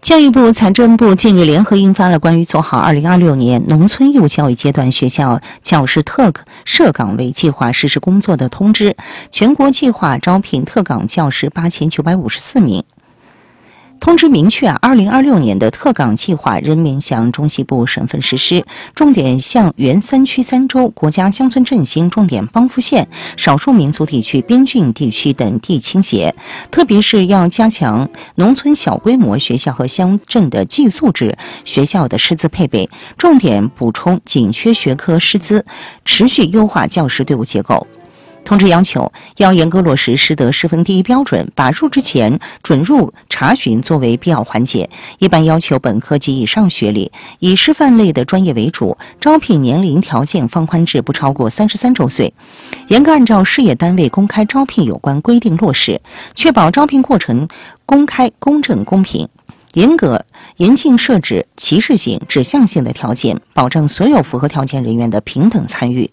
教育部、财政部近日联合印发了关于做好2026年农村义务教育阶段学校教师设岗位计划实施工作的通知，全国计划招聘特岗教师8954名。通知明确，2026年的特岗计划仍面向中西部省份实施，重点向原3区3州、国家乡村振兴重点帮扶县、少数民族地区、边郡地区等地倾斜，特别是要加强农村小规模学校和乡镇的寄宿制学校的师资配备，重点补充紧缺学科师资，持续优化教师队伍结构。通知要求，要严格落实师德师风第一标准，把入职前准入查询作为必要环节。一般要求本科及以上学历，以师范类的专业为主，招聘年龄条件放宽至不超过33周岁。严格按照事业单位公开招聘有关规定落实，确保招聘过程公开、公正、公平。严禁设置歧视性、指向性的条件，保证所有符合条件人员的平等参与。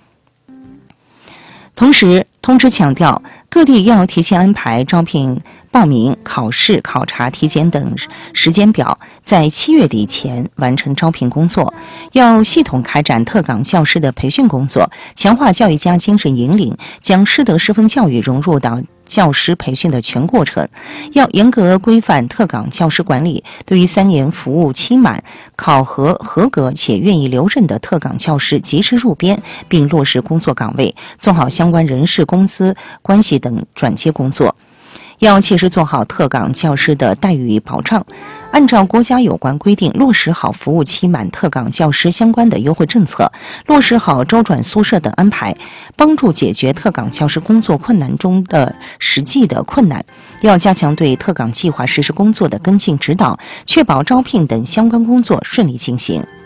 同时，通知强调，各地要提前安排招聘、报名、考试、考察、体检等时间表，在7月底前完成招聘工作。要系统开展特岗教师的培训工作，强化教育家精神引领，将师德师风教育融入到教师培训的全过程。要严格规范特岗教师管理，对于3年服务期满、考核合格且愿意留任的特岗教师及时入编，并落实工作岗位，做好相关人事、工资关系等转接工作。要切实做好特岗教师的待遇保障，按照国家有关规定落实好服务期满特岗教师相关的优惠政策，落实好周转宿舍等安排，帮助解决特岗教师工作困难中的实际的困难。要加强对特岗计划实施工作的跟进指导，确保招聘等相关工作顺利进行。